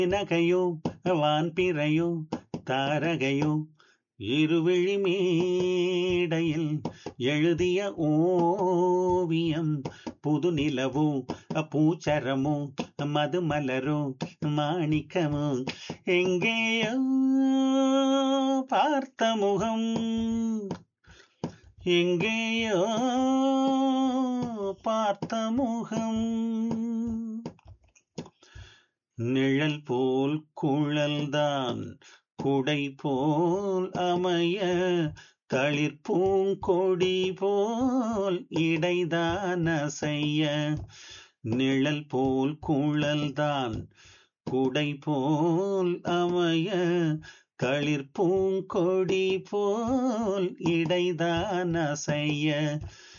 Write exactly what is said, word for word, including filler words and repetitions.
நகையோ வான்பிறையோ தாரகையோ இருவிழி மேடையில் எழுதிய ஓவியம் புது நிலவோ பூச்சரமோ மதுமலரோ மாணிக்கமோ எங்கேயோ பார்த்த முகம் எங்கேயோ பார்த்த முகம் நிழல் போல் குழல்தான் குடை போல் அமைய தளிர் பூங்கொடி போல் இடைதான் அசைய நிழல் போல் குழல்தான் குடை போல் அமைய தளிர் பூங்கொடி போல் இடைதான் அசைய